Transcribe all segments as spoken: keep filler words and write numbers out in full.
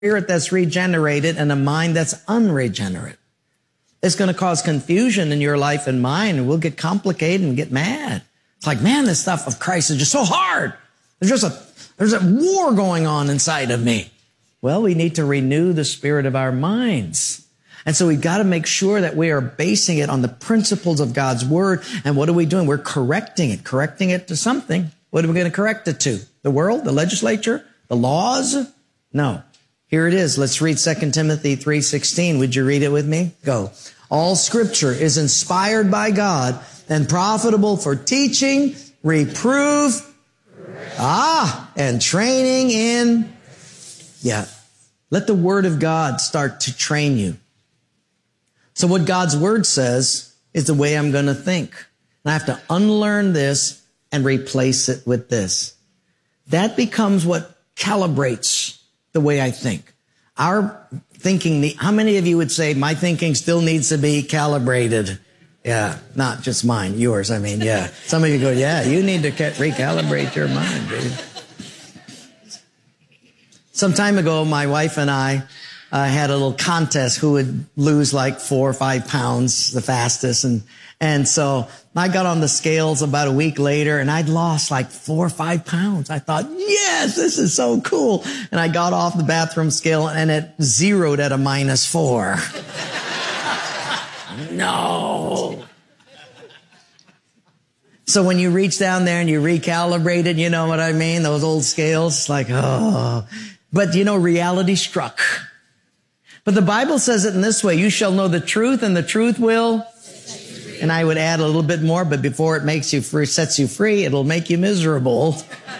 spirit that's regenerated and a mind that's unregenerate. It's going to cause confusion in your life and mine, and we'll get complicated and get mad. It's like, man, this stuff of Christ is just so hard. There's just a, there's a war going on inside of me. Well, we need to renew the spirit of our minds. And so we've got to make sure that we are basing it on the principles of God's word. And what are we doing? We're correcting it, correcting it to something. What are we going to correct it to? The world, the legislature, the laws? No. Here it is. Let's read Second Timothy three sixteen. Would you read it with me? Go. All scripture is inspired by God and profitable for teaching, reproof, ah, and training in, yeah. Let the word of God start to train you. So what God's word says is the way I'm going to think. And I have to unlearn this and replace it with this. That becomes what calibrates the way I think. Our thinking, how many of you would say my thinking still needs to be calibrated? Yeah, not just mine, yours, I mean, yeah. Some of you go, yeah, you need to recalibrate your mind, dude. Some time ago, my wife and I uh, had a little contest who would lose like four or five pounds the fastest. And, and so I got on the scales about a week later and I'd lost like four or five pounds. I thought, yes, this is so cool. And I got off the bathroom scale and it zeroed at a minus four. No. So when you reach down there and you recalibrate it, you know what I mean? Those old scales, it's like, oh. But you know, reality struck. But the Bible says it in this way, you shall know the truth and the truth will. And I would add a little bit more, but before it makes you free, sets you free, it'll make you miserable.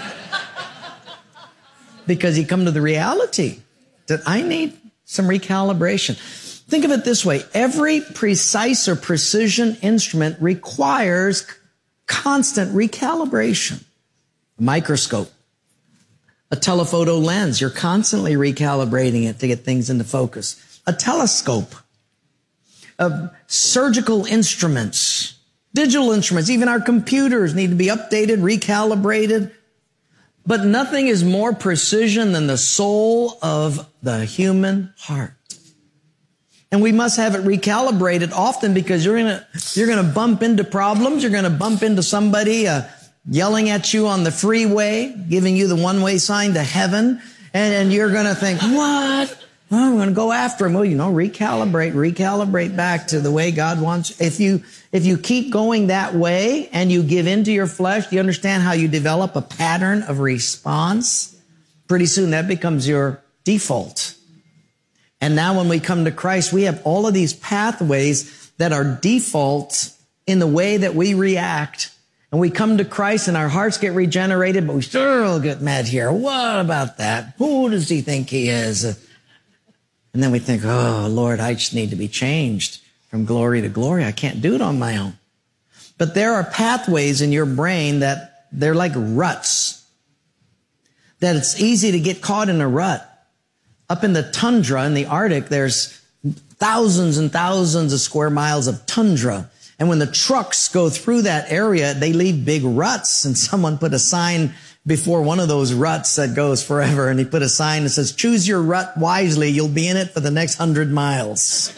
Because you come to the reality that I need some recalibration. Think of it this way. Every precise or precision instrument requires constant recalibration. A microscope, a telephoto lens, you're constantly recalibrating it to get things into focus. A telescope, of surgical instruments, digital instruments, even our computers need to be updated, recalibrated. But nothing is more precision than the soul of the human heart. And we must have it recalibrated often because you're gonna, you're gonna bump into problems. You're gonna bump into somebody, uh, yelling at you on the freeway, giving you the one-way sign to heaven. And, and you're gonna think, what? Oh, I'm going to go after him. Well, you know, recalibrate, recalibrate back to the way God wants. If you, if you keep going that way and you give into your flesh, do you understand how you develop a pattern of response? Pretty soon that becomes your default. And now when we come to Christ, we have all of these pathways that are default in the way that we react. And we come to Christ and our hearts get regenerated, but we still get mad here. What about that? Who does he think he is? And then we think, oh, Lord, I just need to be changed from glory to glory. I can't do it on my own. But there are pathways in your brain that they're like ruts, that it's easy to get caught in a rut. Up in the tundra in the Arctic, there's thousands and thousands of square miles of tundra. And when the trucks go through that area, they leave big ruts. And someone put a sign before one of those ruts that goes forever. And he put a sign that says, choose your rut wisely. You'll be in it for the next hundred miles.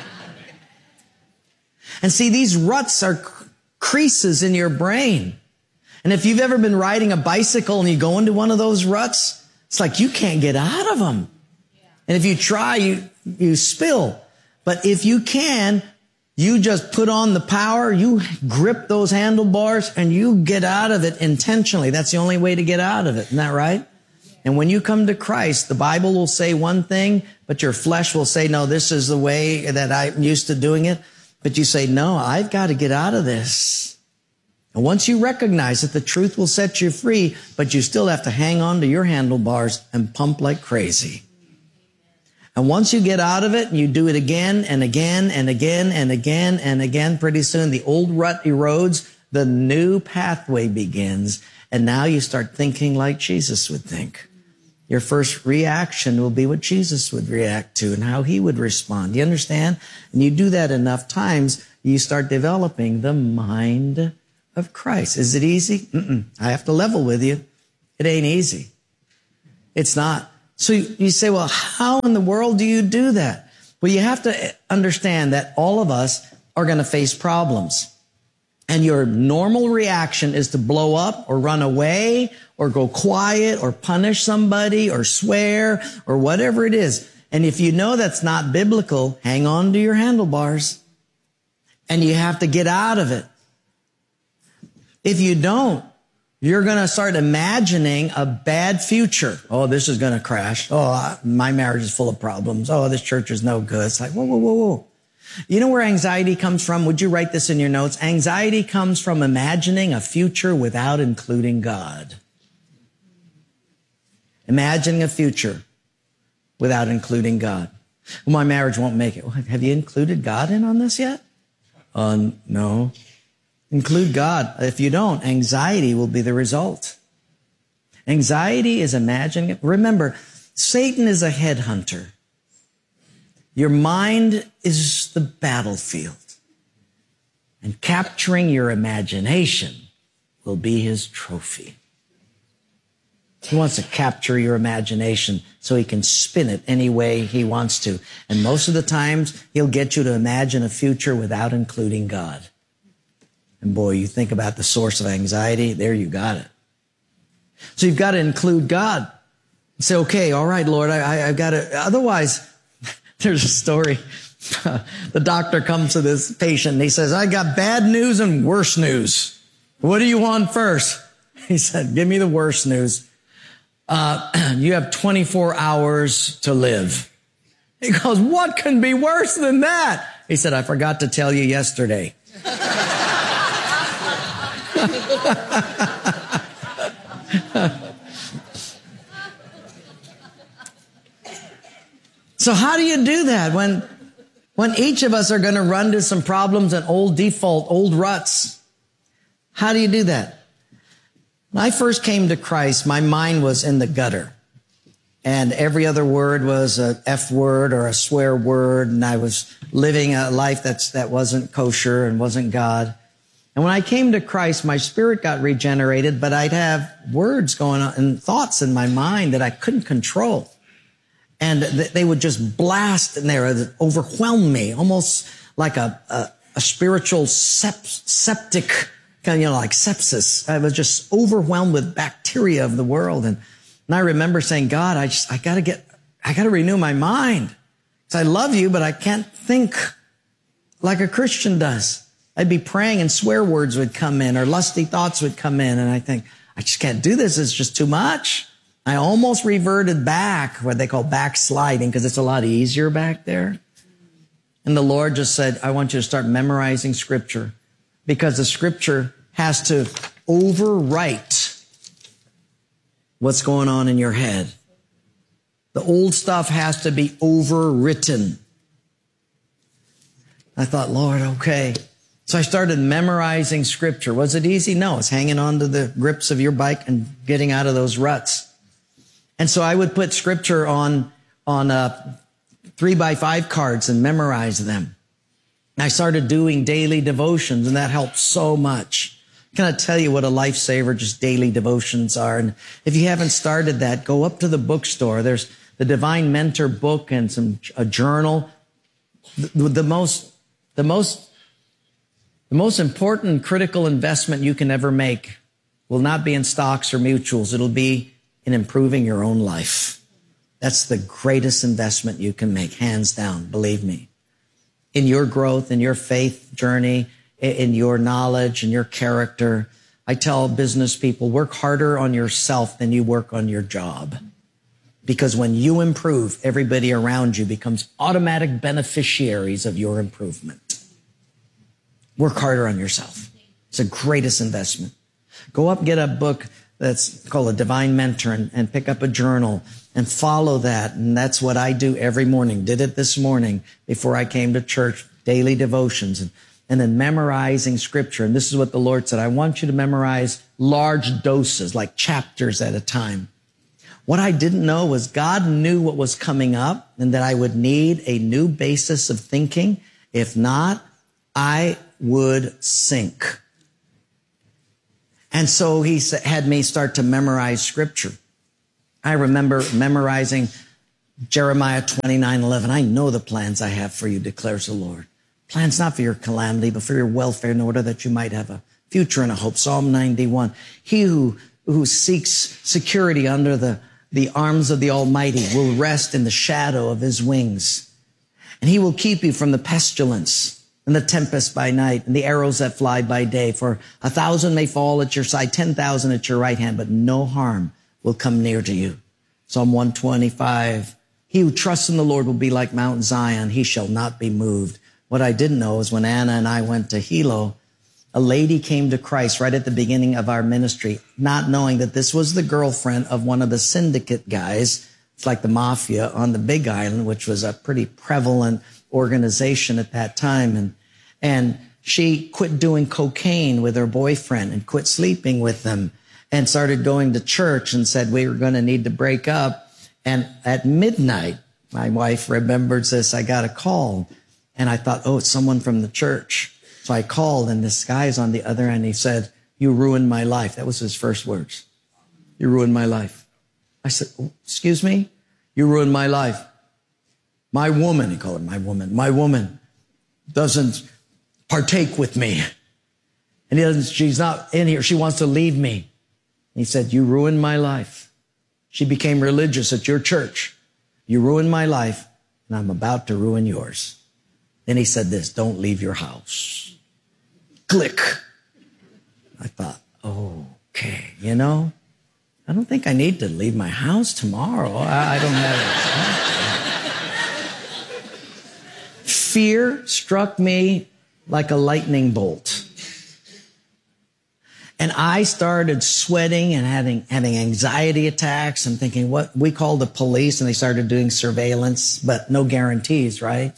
And see, these ruts are creases in your brain. And if you've ever been riding a bicycle and you go into one of those ruts, it's like you can't get out of them. And if you try, you, you spill. But if you can, you just put on the power, you grip those handlebars, and you get out of it intentionally. That's the only way to get out of it. Isn't that right? And when you come to Christ, the Bible will say one thing, but your flesh will say, no, this is the way that I'm used to doing it. But you say, no, I've got to get out of this. And once you recognize it, the truth will set you free, but you still have to hang on to your handlebars and pump like crazy. And once you get out of it and you do it again and again and again and again and again, pretty soon the old rut erodes, the new pathway begins, and now you start thinking like Jesus would think. Your first reaction will be what Jesus would react to and how he would respond. You understand? And you do that enough times, you start developing the mind of Christ. Is it easy? Mm-mm. I have to level with you. It ain't easy. It's not. So you say, well, how in the world do you do that? Well, you have to understand that all of us are going to face problems. And your normal reaction is to blow up or run away or go quiet or punish somebody or swear or whatever it is. And if you know that's not biblical, hang on to your handlebars. And you have to get out of it. If you don't, you're going to start imagining a bad future. Oh, this is going to crash. Oh, my marriage is full of problems. Oh, this church is no good. It's like, whoa, whoa, whoa, whoa. You know where anxiety comes from? Would you write this in your notes? Anxiety comes from imagining a future without including God. Imagining a future without including God. Well, my marriage won't make it. Well, have you included God in on this yet? Uh, no. Include God. If you don't, anxiety will be the result. Anxiety is imagining. Remember, Satan is a headhunter. Your mind is the battlefield. And capturing your imagination will be his trophy. He wants to capture your imagination so he can spin it any way he wants to. And most of the times, he'll get you to imagine a future without including God. And boy, you think about the source of anxiety, there you got it. So you've got to include God. Say, okay, all right, Lord, I, I, I've got to, otherwise, there's a story. The doctor comes to this patient and he says, I got bad news and worse news. What do you want first? He said, give me the worst news. Uh, you have twenty-four hours to live. He goes, what can be worse than that? He said, I forgot to tell you yesterday. So how do you do that when, when each of us are going to run into some problems and old default, old ruts? How do you do that? When I first came to Christ, my mind was in the gutter. And every other word was a F word or a swear word. And I was living a life that's, that wasn't kosher and wasn't God. And when I came to Christ, my spirit got regenerated, but I'd have words going on and thoughts in my mind that I couldn't control. And they would just blast in there, overwhelm me, almost like a, a, a spiritual sep- septic, kind of, you know, like sepsis. I was just overwhelmed with bacteria of the world. And, and I remember saying, God, I just, I gotta get, I gotta renew my mind. Because I love you, but I can't think like a Christian does. I'd be praying and swear words would come in or lusty thoughts would come in. And I think, I just can't do this. It's just too much. I almost reverted back, what they call backsliding, because it's a lot easier back there. And the Lord just said, I want you to start memorizing Scripture, because the Scripture has to overwrite what's going on in your head. The old stuff has to be overwritten. I thought, Lord, okay. So I started memorizing Scripture. Was it easy? No, it's hanging on to the grips of your bike and getting out of those ruts. And so I would put Scripture on, on, uh, three by five cards and memorize them. And I started doing daily devotions, and that helped so much. Can I tell you what a lifesaver just daily devotions are? And if you haven't started that, go up to the bookstore. There's the Divine Mentor book and some, a journal. The, the most, the most, the most important critical investment you can ever make will not be in stocks or mutuals. It'll be in improving your own life. That's the greatest investment you can make, hands down, believe me. In your growth, in your faith journey, in your knowledge, in your character. I tell business people, work harder on yourself than you work on your job. Because when you improve, everybody around you becomes automatic beneficiaries of your improvement. Work harder on yourself. It's the greatest investment. Go up and get a book that's called a Divine Mentor, and, and pick up a journal and follow that. And that's what I do every morning. Did it this morning before I came to church, daily devotions, and, and then memorizing Scripture. And this is what the Lord said. I want you to memorize large doses, like chapters at a time. What I didn't know was God knew what was coming up and that I would need a new basis of thinking. If not, I would sink. And so he had me start to memorize Scripture. I remember memorizing Jeremiah twenty-nine eleven. I know the plans I have for you, declares the Lord. Plans not for your calamity, but for your welfare, in order that you might have a future and a hope. Psalm ninety-one. He who, who seeks security under the, the arms of the Almighty will rest in the shadow of his wings. And he will keep you from the pestilence and the tempest by night and the arrows that fly by day. For a thousand may fall at your side, ten thousand at your right hand, but no harm will come near to you. Psalm one twenty-five. He who trusts in the Lord will be like Mount Zion. He shall not be moved. What I didn't know is when Anna and I went to Hilo, a lady came to Christ right at the beginning of our ministry, not knowing that this was the girlfriend of one of the syndicate guys. It's like the mafia on the Big Island, which was a pretty prevalent organization at that time. And, and she quit doing cocaine with her boyfriend and quit sleeping with them and started going to church and said we were going to need to break up. And at midnight, my wife remembers this, I got a call. And I thought, oh, it's someone from the church. So I called, and this guy's on the other end. He said, you ruined my life. That was his first words. You ruined my life. I said, oh, excuse me? You ruined my life. My woman, he called her my woman, my woman doesn't partake with me. And he doesn't, she's not in here. She wants to leave me. He said, you ruined my life. She became religious at your church. You ruined my life, and I'm about to ruin yours. Then he said this, don't leave your house. Click. I thought, okay, you know, I don't think I need to leave my house tomorrow. I, I don't have it. Fear struck me like a lightning bolt. And I started sweating and having, having anxiety attacks and thinking what we called the police, and they started doing surveillance, but no guarantees, right?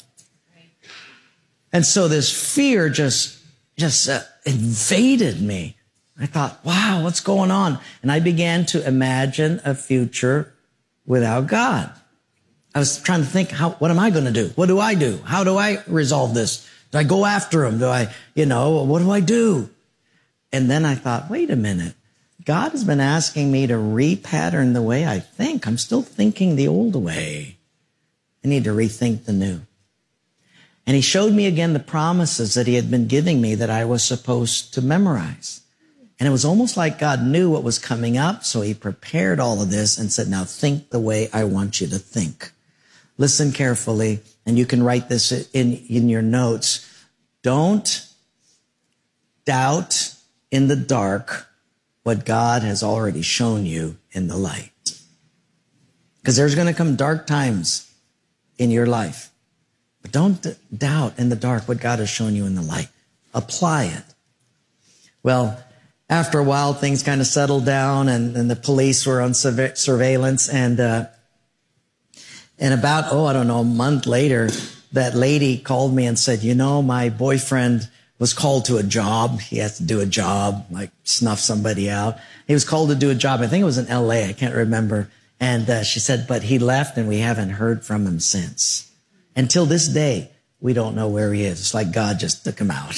And so this fear just, just uh, invaded me. I thought, wow, what's going on? And I began to imagine a future without God. I was trying to think, how, what am I going to do? What do I do? How do I resolve this? Do I go after him? Do I, you know, what do I do? And then I thought, wait a minute. God has been asking me to repattern the way I think. I'm still thinking the old way. I need to rethink the new. And he showed me again the promises that he had been giving me that I was supposed to memorize. And it was almost like God knew what was coming up, so he prepared all of this and said, now think the way I want you to think. Listen carefully, and you can write this in, in your notes. Don't doubt in the dark what God has already shown you in the light. Because there's going to come dark times in your life. But don't d- doubt in the dark what God has shown you in the light. Apply it. Well, after a while, things kind of settled down, and, and the police were on surve- surveillance. And uh, and about, oh, I don't know, a month later, that lady called me and said, you know, my boyfriend was called to a job. He has to do a job, like snuff somebody out. He was called to do a job. I think it was in L A. I can't remember. And uh, she said, but he left, and we haven't heard from him since. Until this day, we don't know where he is. It's like God just took him out.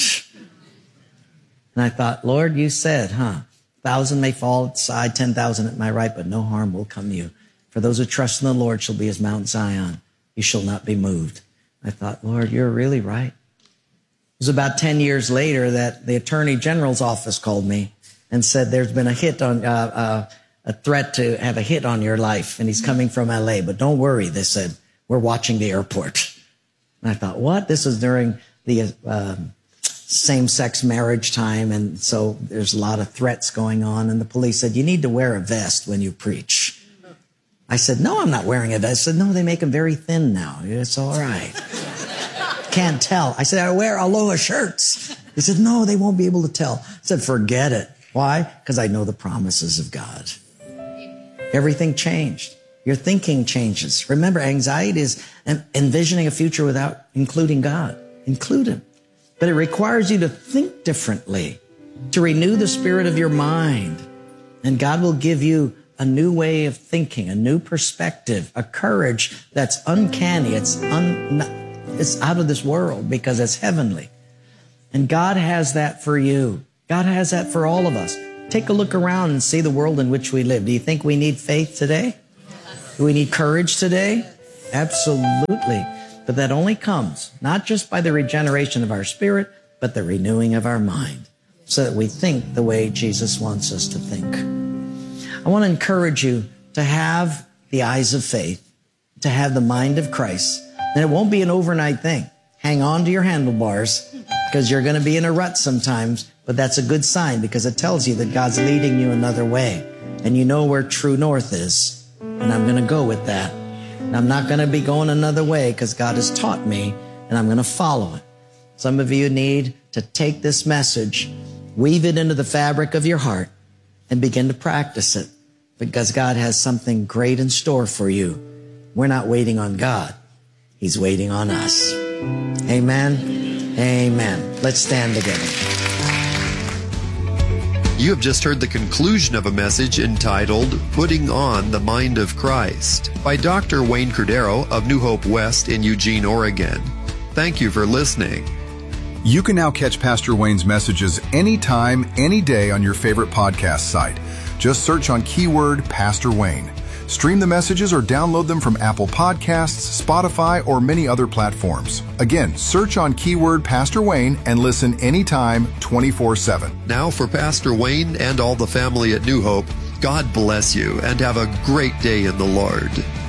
And I thought, Lord, you said, huh? Thousand may fall at the side, ten thousand at my right, but no harm will come to you. For those who trust in the Lord shall be as Mount Zion. You shall not be moved. I thought, Lord, you're really right. It was about ten years later that the Attorney General's office called me and said, there's been a hit on, uh, uh, a threat to have a hit on your life, and he's coming from L A. But don't worry, they said. We're watching the airport. And I thought, what? This was during the uh, same-sex marriage time, and so there's a lot of threats going on. And the police said, you need to wear a vest when you preach. I said, no, I'm not wearing a vest. I said, no, they make them very thin now. It's all right. Can't tell. I said, I wear aloha shirts. He said, no, they won't be able to tell. I said, forget it. Why? Because I know the promises of God. Everything changed. Your thinking changes. Remember, anxiety is envisioning a future without including God. Include him. But it requires you to think differently, to renew the spirit of your mind. And God will give you a new way of thinking, a new perspective, a courage that's uncanny. It's, un, it's out of this world because it's heavenly. And God has that for you. God has that for all of us. Take a look around and see the world in which we live. Do you think we need faith today? Do we need courage today? Absolutely. But that only comes not just by the regeneration of our spirit, but the renewing of our mind so that we think the way Jesus wants us to think. I want to encourage you to have the eyes of faith, to have the mind of Christ. And it won't be an overnight thing. Hang on to your handlebars because you're going to be in a rut sometimes, but that's a good sign because it tells you that God's leading you another way and you know where true north is. And I'm going to go with that. And I'm not going to be going another way because God has taught me and I'm going to follow it. Some of you need to take this message, weave it into the fabric of your heart and begin to practice it because God has something great in store for you. We're not waiting on God. He's waiting on us. Amen. Amen. Let's stand together. You have just heard the conclusion of a message entitled Putting on the Mind of Christ by Doctor Wayne Cordeiro of New Hope West in Eugene, Oregon. Thank you for listening. You can now catch Pastor Wayne's messages anytime, any day on your favorite podcast site. Just search on keyword Pastor Wayne. Stream the messages or download them from Apple Podcasts, Spotify, or many other platforms. Again, search on keyword Pastor Wayne and listen anytime, twenty-four seven. Now for Pastor Wayne and all the family at New Hope, God bless you and have a great day in the Lord.